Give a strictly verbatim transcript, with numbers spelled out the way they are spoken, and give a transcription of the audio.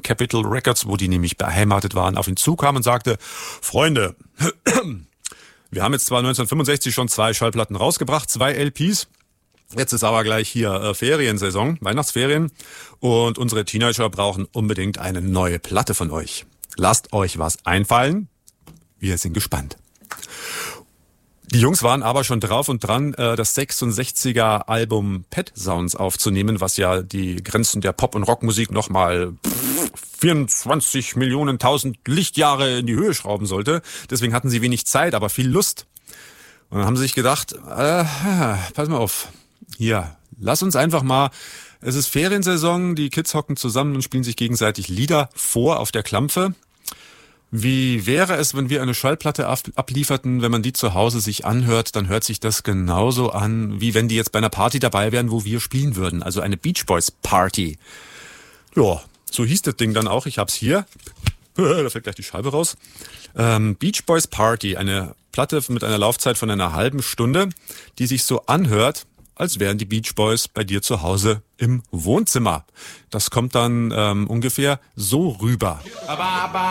Capitol Records, wo die nämlich beheimatet waren, auf ihn zukam und sagte, Freunde, wir haben jetzt zwar neunzehnhundertfünfundsechzig schon zwei Schallplatten rausgebracht, zwei L Ps, jetzt ist aber gleich hier äh, Feriensaison, Weihnachtsferien, und unsere Teenager brauchen unbedingt eine neue Platte von euch. Lasst euch was einfallen, wir sind gespannt. Die Jungs waren aber schon drauf und dran, das sechsundsechziger Album Pet Sounds aufzunehmen, was ja die Grenzen der Pop- und Rockmusik nochmal vierundzwanzig Millionen tausend Lichtjahre in die Höhe schrauben sollte. Deswegen hatten sie wenig Zeit, aber viel Lust. Und dann haben sie sich gedacht, äh, pass mal auf, hier, lass uns einfach mal, es ist Feriensaison, die Kids hocken zusammen und spielen sich gegenseitig Lieder vor auf der Klampfe. Wie wäre es, wenn wir eine Schallplatte ablieferten, wenn man die zu Hause sich anhört, dann hört sich das genauso an, wie wenn die jetzt bei einer Party dabei wären, wo wir spielen würden. Also eine Beach Boys Party. Ja, so hieß das Ding dann auch. Ich hab's hier. Da fällt gleich die Scheibe raus. Ähm, Beach Boys Party, eine Platte mit einer Laufzeit von einer halben Stunde, die sich so anhört, als wären die Beach Boys bei dir zu Hause im Wohnzimmer. Das kommt dann ähm, ungefähr so rüber.